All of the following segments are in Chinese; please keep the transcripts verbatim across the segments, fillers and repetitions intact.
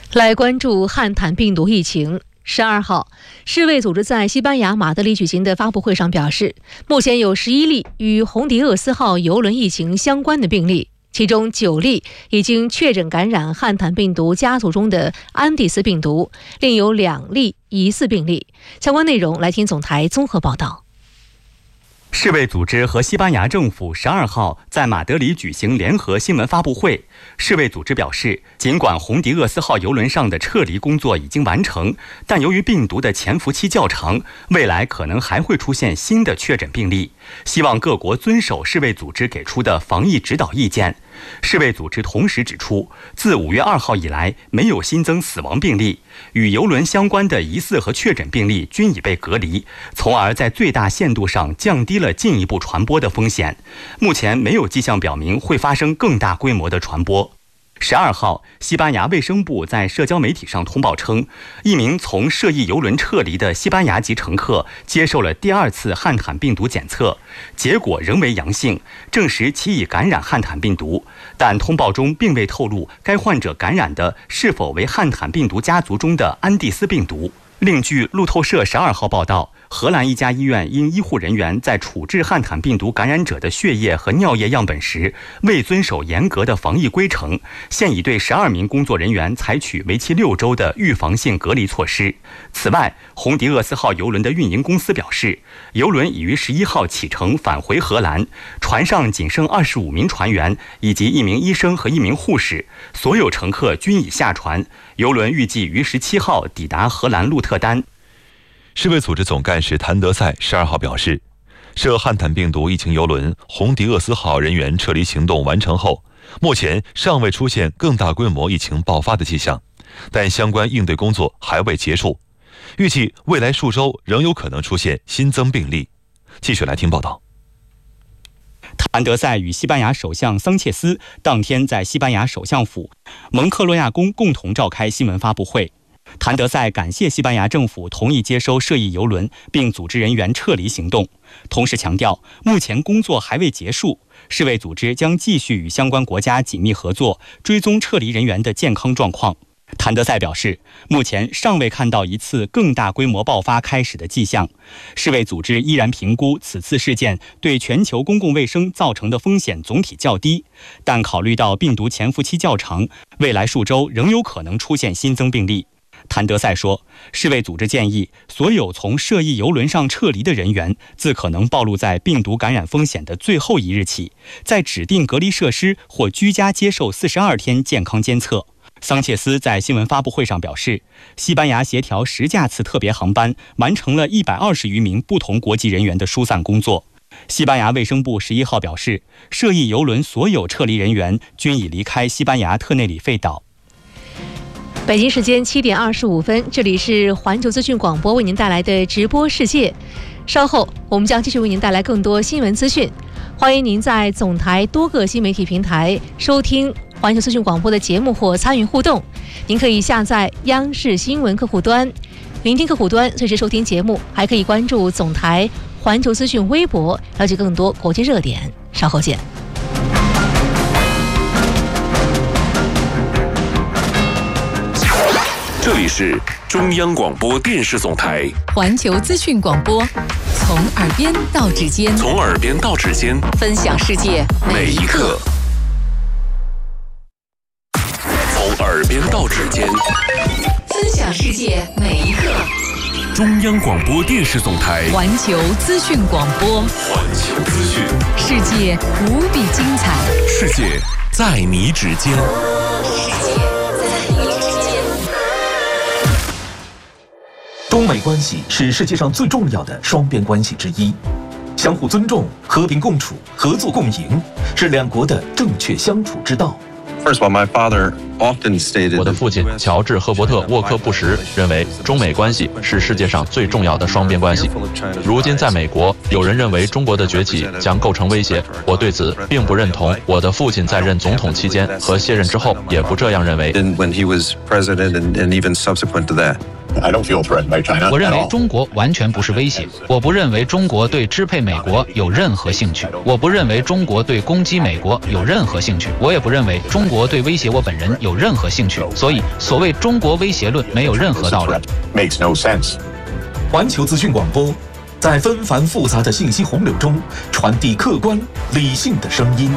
来关注汉坦病毒疫情。十二号，世卫组织在西班牙马德里举行的发布会上表示，目前有十一例与洪迪厄斯号邮轮疫情相关的病例，其中九例已经确诊感染汉坦病毒家族中的安第斯病毒，另有两例疑似病例。相关内容来听总台综合报道。 世卫组织和西班牙政府十二号在马德里举行联合新闻发布会。世卫组织表示，尽管洪迪厄斯号邮轮上的撤离工作已经完成，但由于病毒的潜伏期较长，未来可能还会出现新的确诊病例，希望各国遵守世卫组织给出的防疫指导意见。世卫组织同时指出，自五月二号以来没有新增死亡病例，与邮轮相关的疑似和确诊病例均已被隔离，从而在最大限度上降低了进一步传播的风险。目前没有迹象表明会发生更大规模的传播。十二号，西班牙卫生部在社交媒体上通报称，一名从涉疫邮轮撤离的西班牙籍乘客接受了第二次汉坦病毒检测，结果仍为阳性，证实其已感染汉坦病毒，但通报中并未透露该患者感染的是否为汉坦病毒家族中的安第斯病毒。另据路透社十二号报道，荷兰一家医院因医护人员在处置汉坦病毒感染者的血液和尿液样本时未遵守严格的防疫规程，现已对十二名工作人员采取为期六周的预防性隔离措施。此外，洪迪厄斯号邮轮的运营公司表示，邮轮已于十一号启程返回荷兰，船上仅剩二十五名船员以及一名医生和一名护士，所有乘客均已下船。邮轮预计于十七号抵达荷兰鹿特丹。 世卫组织总干事谭德赛十二号表示，涉汉坦病毒疫情邮轮洪迪厄斯号人员撤离行动完成后，目前尚未出现更大规模疫情爆发的迹象，但相关应对工作还未结束，预计未来数周仍有可能出现新增病例。继续来听报道。 谭德赛与西班牙首相桑切斯当天在西班牙首相府蒙克洛亚宫共同召开新闻发布会。谭德赛感谢西班牙政府同意接收涉疫邮轮并组织人员撤离行动，同时强调目前工作还未结束，世卫组织将继续与相关国家紧密合作，追踪撤离人员的健康状况。谭德赛表示，目前尚未看到一次更大规模爆发开始的迹象，世卫组织依然评估此次事件对全球公共卫生造成的风险总体较低，但考虑到病毒潜伏期较长，未来数周仍有可能出现新增病例。谭德赛说，世卫组织建议所有从涉疫邮轮上撤离的人员，自可能暴露在病毒感染风险的最后一日起，在指定隔离设施或居家接受四十二天健康监测。桑切斯在新闻发布会上表示，西班牙协调十架次特别航班，完成了一百二十余名不同国籍人员的疏散工作。西班牙卫生部十一号表示，涉疫邮轮所有撤离人员均已离开西班牙特内里费岛。 北京时间七点二十五分，这里是环球资讯广播为您带来的直播世界。稍后我们将继续为您带来更多新闻资讯，欢迎您在总台多个新媒体平台收听环球资讯广播的节目或参与互动。您可以下载央视新闻客户端，聆听客户端随时收听节目，还可以关注总台环球资讯微博，了解更多国际热点。稍后见。 这里是中央广播电视总台环球资讯广播，从耳边到指尖， 从耳边到指尖， 分享世界每一刻。从耳边到指尖， 分享世界每一刻。 中央广播电视总台环球资讯广播， 环球资讯， 世界无比精彩， 世界在你指尖。 中美关系是世界上最重要的双边关系之一，相互尊重、和平共处、合作共赢，是两国的正确相处之道。 我的父亲乔治·赫伯特·沃克布什认为，中美关系是世界上最重要的双边关系。如今在美国，有人认为中国的崛起将构成威胁，我对此并不认同。我的父亲在任总统期间和卸任之后也不这样认为。 我认为中国完全不是威胁，我不认为中国对支配美国有任何兴趣，我不认为中国对攻击美国有任何兴趣，我也不认为中国对威胁我本人有任何兴趣。所以，所谓中国威胁论没有任何道理。 环球资讯广播，在纷繁复杂的信息洪流中，传递客观理性的声音。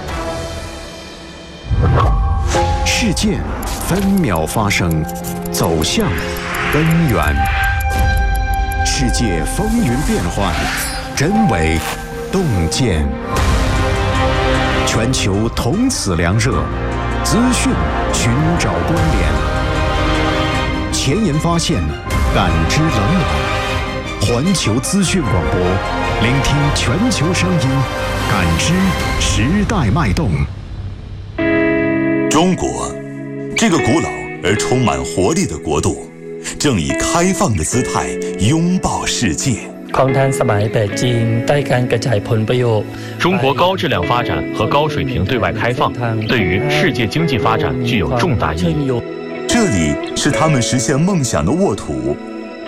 事件分秒发生，走向根源。世界风云变幻，真伪洞见。全球同此凉热，资讯寻找关联。前沿发现，感知冷暖。环球资讯广播，聆听全球声音，感知时代脉动。 中国，这个古老而充满活力的国度，正以开放的姿态拥抱世界。 中国高质量发展和高水平对外开放，对于世界经济发展具有重大意义。 这里是他们实现梦想的沃土。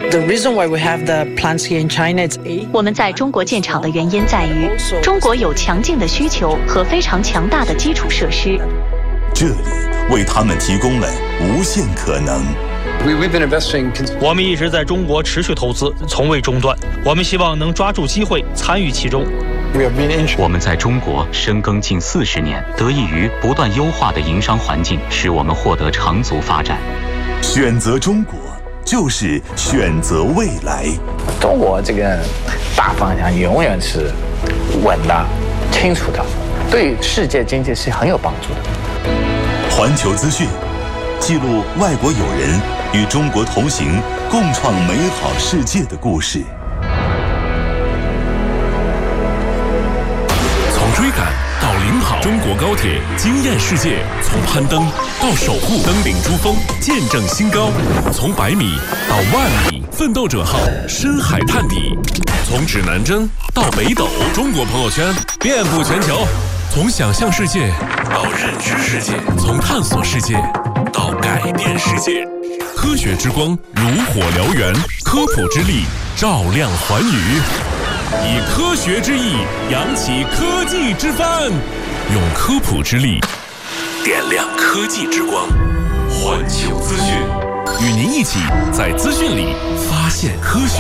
我们在中国建厂的原因在于，中国有强劲的需求和非常强大的基础设施。 这里为他们提供了无限可能。 我们一直在中国持续投资，从未中断。我们希望能抓住机会，参与其中。 我们在中国深耕近四十年，得益于不断优化的营商环境，使我们获得长足发展。 选择中国，就是选择未来。 中国这个大方向永远是稳的、清楚的，对世界经济是很有帮助的。 环球资讯记录外国友人与中国同行、共创美好世界的故事。 从追赶到领跑，中国高铁惊艳世界；从攀登到守护，登顶珠峰，见证新高；从百米到万米，奋斗者号深海探底；从指南针到北斗，中国朋友圈遍布全球。从想象世界到认知世界，从探索世界到改变世界。科学之光如火燎原，科普之力照亮寰宇。以科学之翼扬起科技之帆，用科普之力点亮科技之光。环球资讯，与您一起在资讯里发现科学。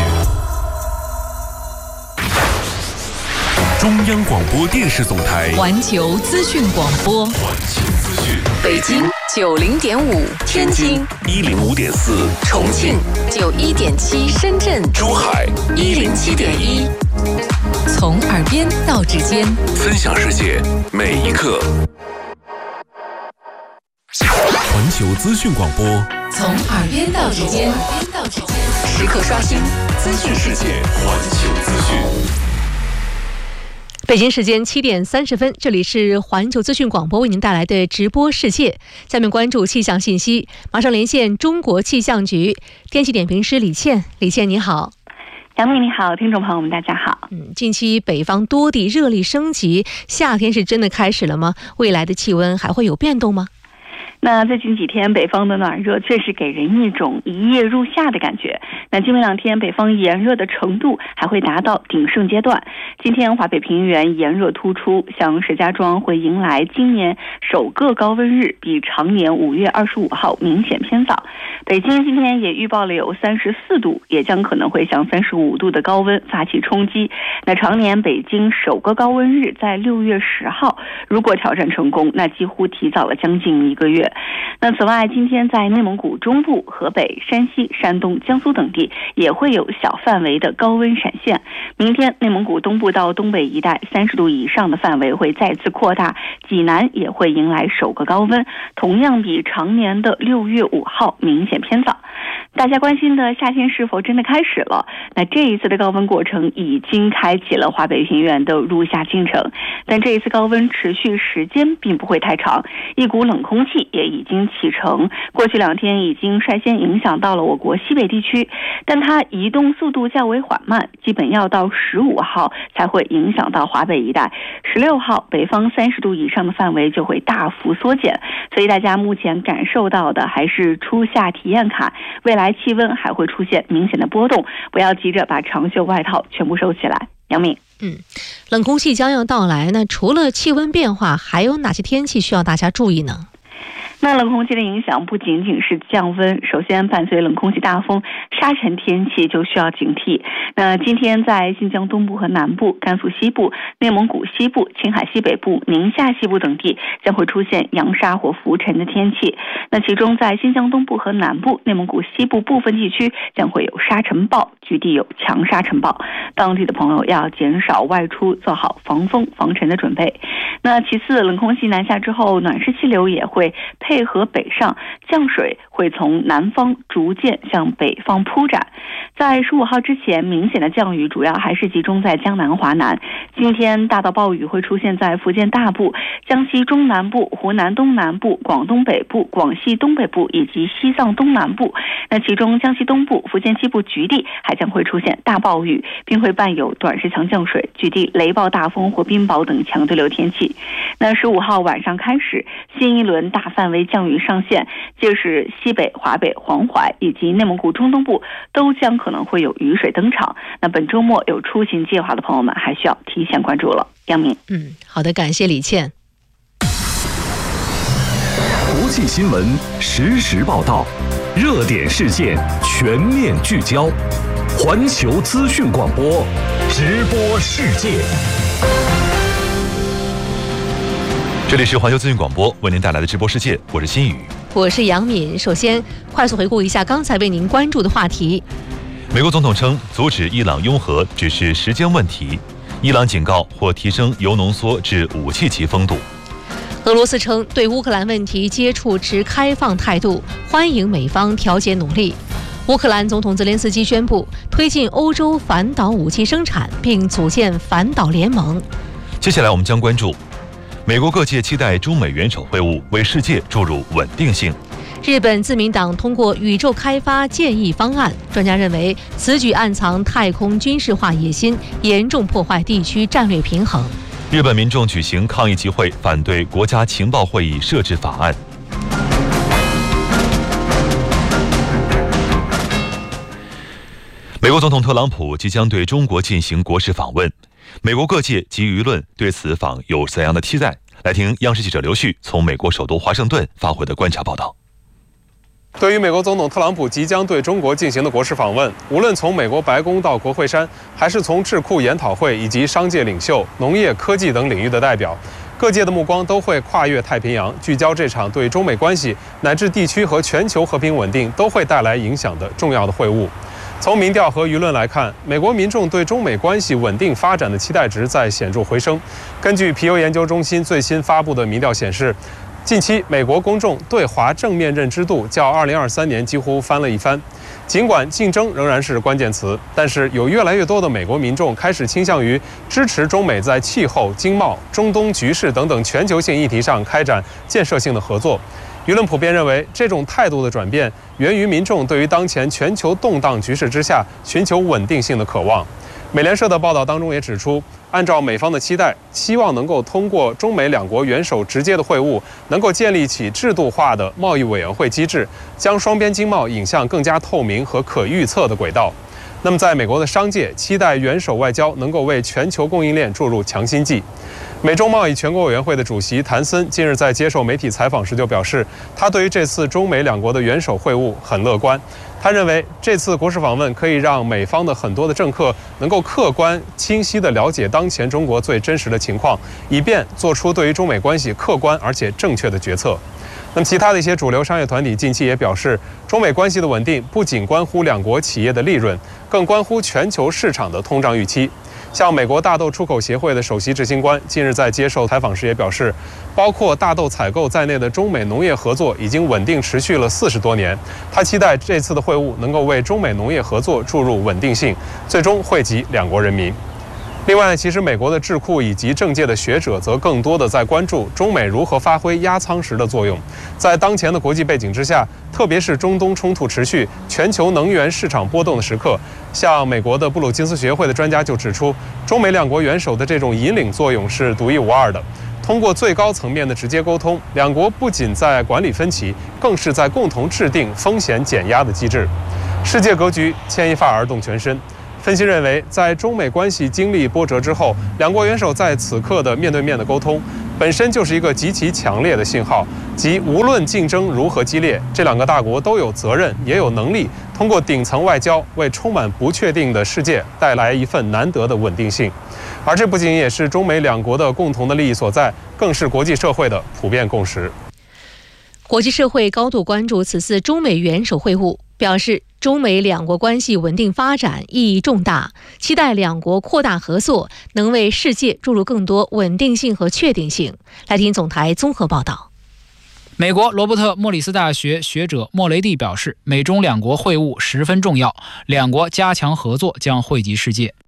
中央广播电视总台环球资讯广播， 环球资讯， 北京九零点五，天津一零五点四， 重庆九一点七，深圳珠海一零七点一。 从耳边到指尖， 分享世界每一刻。环球资讯广播， 从耳边到指尖，时刻刷新资讯世界。 环球资讯。 北京时间七点三十分，这里是环球资讯广播为您带来的直播世界。下面关注气象信息，马上连线中国气象局天气点评师李倩。李倩你好。 杨明你好，听众朋友们大家好。 嗯，近期北方多地热力升级，夏天是真的开始了吗？未来的气温还会有变动吗？ 那最近几天北方的暖热确实给人一种一夜入夏的感觉。那今明两天北方炎热的程度还会达到鼎盛阶段。今天华北平原炎热突出，像石家庄会迎来今年首个高温日，比常年五月二十五号明显偏早。北京今天也预报了有三十四度，也将可能会向三十五度的高温发起冲击。那常年北京首个高温日在六月十号，如果挑战成功，那几乎提早了将近一个月。那此外，今天在内蒙古中部、河北、山西、山东、江苏等地也会有小范围的高温闪现。明天内蒙古东部到东北一带三十度以上的范围会再次扩大，济南也会迎来首个高温，同样比常年的六月五号明显偏早。大家关心的夏天是否真的开始了？那这一次的高温过程已经开启了华北平原的入夏进程，但这一次高温持续时间并不会太长，一股冷空气也已经启程，过去两天已经率先影响到了我国西北地区，但它移动速度较为缓慢，基本要到十五号才会影响到华北一带，十六号北方三十度以上的范围就会大幅缩减，所以大家目前感受到的还是初夏体验卡，未来来气温还会出现明显的波动，不要急着把长袖外套全部收起来。杨敏， 嗯，冷空气将要到来，那除了气温变化，还有哪些天气需要大家注意呢？ 那冷空气的影响不仅仅是降温，首先伴随冷空气大风，沙尘天气就需要警惕。那今天在新疆东部和南部、甘肃西部、内蒙古西部、青海西北部、宁夏西部等地将会出现扬沙或浮尘的天气。那其中在新疆东部和南部、内蒙古西部部分地区将会有沙尘暴，局地有强沙尘暴，当地的朋友要减少外出，做好防风防尘的准备。那其次，冷空气南下之后，暖湿气流也会配合北上，降水会从南方逐渐向北方铺展。在十五号之前，明显的降雨主要还是集中在江南、华南。今天大到暴雨会出现在福建大部、江西中南部、湖南东南部、广东北部、广西东北部以及西藏东南部。那其中江西东部、福建西部局地还将会出现大暴雨，并会伴有短时强降水，局地雷暴大风或冰雹等强对流天气。那十五号晚上开始，新一轮大范围降雨上线，届时西北、华北、黄淮以及内蒙古中东部都将可能会有雨水登场。那本周末有出行计划的朋友们还需要提前关注了。杨明， 嗯，好的，感谢李倩。 国际新闻实时报道，热点事件全面聚焦，环球资讯广播，直播世界。 这里是环球资讯广播为您带来的直播世界，我是新宇， 我是杨敏。首先，快速回顾一下刚才为您关注的话题。 美国总统称，阻止伊朗拥核只是时间问题。伊朗警告或提升铀浓缩至武器级风度。 俄罗斯称对乌克兰问题接触持开放态度，欢迎美方调解努力。乌克兰总统泽连斯基宣布推进欧洲反导武器生产，并组建反导联盟。 接下来我们将关注美国各界期待中美元首会晤为世界注入稳定性。 日本自民党通过宇宙开发建议方案，专家认为此举暗藏太空军事化野心，严重破坏地区战略平衡。 日本民众举行抗议集会，反对国家情报会议设置法案。美国总统特朗普即将对中国进行国事访问，美国各界及舆论对此访有怎样的期待？来听央视记者刘旭从美国首都华盛顿发回的观察报道。 对于美国总统特朗普即将对中国进行的国事访问，无论从美国白宫到国会山，还是从智库研讨会以及商界领袖、农业、科技等领域的代表，各界的目光都会跨越太平洋，聚焦这场对中美关系乃至地区和全球和平稳定都会带来影响的重要的会晤。从民调和舆论来看，美国民众对中美关系稳定发展的期待值在显著回升。根据皮尤研究中心最新发布的民调显示，近期美国公众对华正面认知度较二零二三年几乎翻了一番。尽管竞争仍然是关键词，但是有越来越多的美国民众开始倾向于支持中美在气候、经贸、中东局势等等全球性议题上开展建设性的合作。舆论普遍认为，这种态度的转变源于民众对于当前全球动荡局势之下寻求稳定性的渴望。美联社的报道当中也指出，按照美方的期待，希望能够通过中美两国元首直接的会晤，能够建立起制度化的贸易委员会机制，将双边经贸引向更加透明和可预测的轨道。那么在美国的商界期待元首外交能够为全球供应链注入强心剂。美中贸易全国委员会的主席谭森近日在接受媒体采访时就表示，他对于这次中美两国的元首会晤很乐观。他认为这次国事访问可以让美方的很多的政客能够客观清晰地了解当前中国最真实的情况，以便做出对于中美关系客观而且正确的决策。那么其他的一些主流商业团体近期也表示，中美关系的稳定不仅关乎两国企业的利润，更关乎全球市场的通胀预期。像美国大豆出口协会的首席执行官近日在接受采访时也表示，包括大豆采购在内的中美农业合作已经稳定持续了四十多年。他期待这次的会晤能够为中美农业合作注入稳定性，最终惠及两国人民。另外，其实美国的智库以及政界的学者则更多的在关注中美如何发挥压舱石的作用。在当前的国际背景之下，特别是中东冲突持续、全球能源市场波动的时刻，像美国的布鲁金斯学会的专家就指出，中美两国元首的这种引领作用是独一无二的。通过最高层面的直接沟通，两国不仅在管理分歧，更是在共同制定风险减压的机制。 世界格局牵一发而动全身。分析认为，在中美关系经历波折之后，两国元首在此刻的面对面的沟通，本身就是一个极其强烈的信号，即无论竞争如何激烈，这两个大国都有责任，也有能力通过顶层外交，为充满不确定的世界带来一份难得的稳定性。而这不仅也是中美两国的共同的利益所在，更是国际社会的普遍共识。 国际社会高度关注此次中美元首会晤，表示中美两国关系稳定发展意义重大，期待两国扩大合作，能为世界注入更多稳定性和确定性。来听总台综合报道。 美国罗伯特莫里斯大学学者莫雷蒂表示，美中两国会晤十分重要，两国加强合作将惠及世界。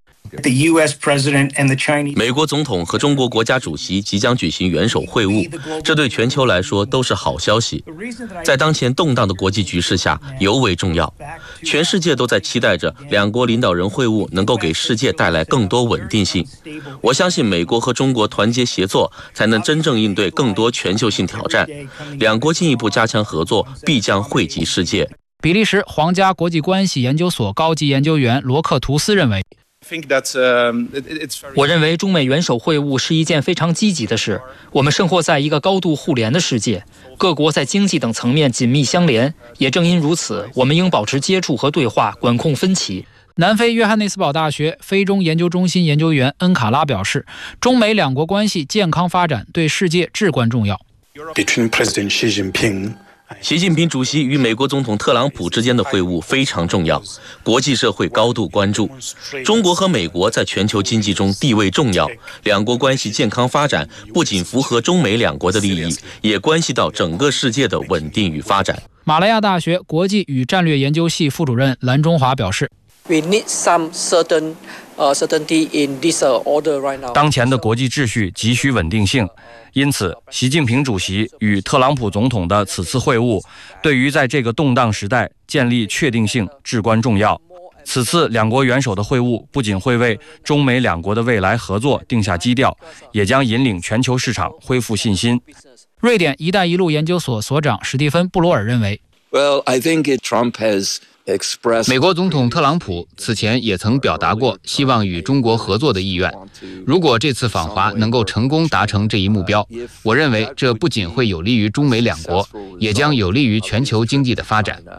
美国总统和中国国家主席即将举行元首会晤，这对全球来说都是好消息。在当前动荡的国际局势下尤为重要，全世界都在期待着两国领导人会晤能够给世界带来更多稳定性。我相信美国和中国团结协作，才能真正应对更多全球性挑战。两国进一步加强合作，必将惠及世界。 比利时皇家国际关系研究所高级研究员罗克图斯认为， 我认为中美元首会晤是一件非常积极的事。我们生活在一个高度互联的世界，各国在经济等层面紧密相连，也正因如此，我们应保持接触和对话，管控分歧。 南非约翰内斯堡大学非中研究中心研究员恩卡拉表示，中美两国关系健康发展对世界至关重要。 习近平主席与美国总统特朗普之间的会晤非常重要，国际社会高度关注。中国和美国在全球经济中地位重要，两国关系健康发展不仅符合中美两国的利益，也关系到整个世界的稳定与发展。 马来亚大学国际与战略研究系副主任蓝中华表示， We need some certain, uh, certainty in this uh, order right now. 当前的国际秩序急需稳定性，因此，习近平主席与特朗普总统的此次会晤，对于在这个动荡时代建立确定性至关重要。此次两国元首的会晤不仅会为中美两国的未来合作定下基调，也将引领全球市场恢复信心。 瑞典“一带一路”研究所所长史蒂芬·布罗尔认为， Well, I think it, Trump has 美国总统特朗普此前也曾表达过希望与中国合作的意愿。如果这次访华能够成功达成这一目标，我认为这不仅会有利于中美两国，也将有利于全球经济的发展。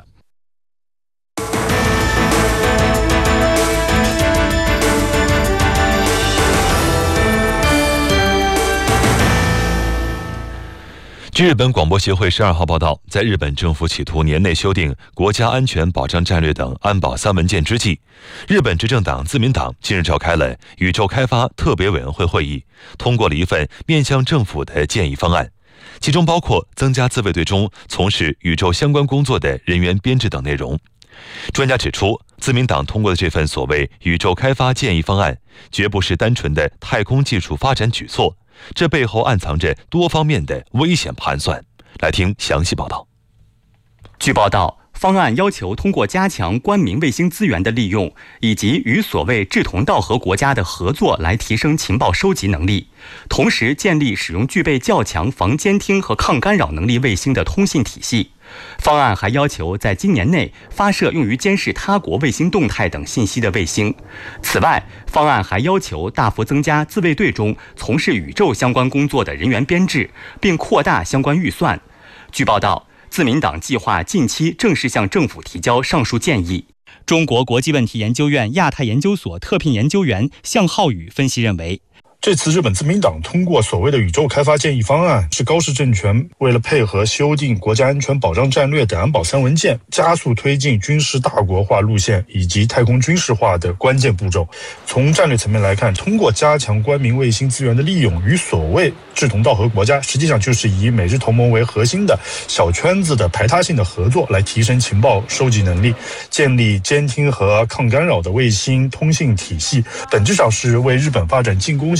据日本广播协会十二号报道，在日本政府企图年内修订国家安全保障战略等安保三文件之际，日本执政党自民党近日召开了宇宙开发特别委员会会议，通过了一份面向政府的建议方案，其中包括增加自卫队中从事宇宙相关工作的人员编制等内容。专家指出，自民党通过的这份所谓宇宙开发建议方案，绝不是单纯的太空技术发展举措，这背后暗藏着多方面的危险盘算。来听详细报道。 据报道，方案要求通过加强官民卫星资源的利用，以及与所谓志同道合国家的合作来提升情报收集能力，同时建立使用具备较强防监听和抗干扰能力卫星的通信体系。方案还要求在今年内发射用于监视他国卫星动态等信息的卫星。此外，方案还要求大幅增加自卫队中从事宇宙相关工作的人员编制，并扩大相关预算。据报道，自民党计划近期正式向政府提交上述建议。中国国际问题研究院亚太研究所特聘研究员向浩宇分析认为， 这次日本自民党通过所谓的宇宙开发建议方案，是高市政权为了配合修订国家安全保障战略等安保三文件，加速推进军事大国化路线以及太空军事化的关键步骤。从战略层面来看，通过加强官民卫星资源的利用，与所谓志同道合国家，实际上就是以美日同盟为核心的小圈子的排他性的合作，来提升情报收集能力，建立监听和抗干扰的卫星通信体系，本质上是为日本发展进攻型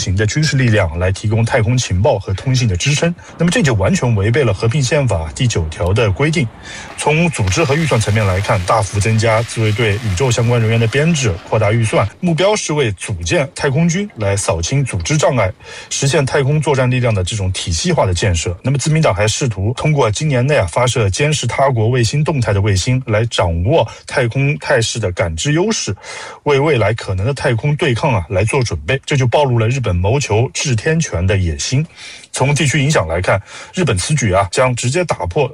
型的军事力量来提供太空情报和通信的支撑。那么这就完全违背了和平宪法第九条的规定。从组织和预算层面来看，大幅增加自卫队宇宙相关人员的编制，扩大预算，目标是为组建太空军来扫清组织障碍，实现太空作战力量的这种体系化的建设。那么自民党还试图通过今年内啊发射监视他国卫星动态的卫星来掌握太空态势的感知优势，为未来可能的太空对抗啊来做准备。这就暴露了日本谋求制天权的野心。从地区影响来看，日本此举啊将直接打破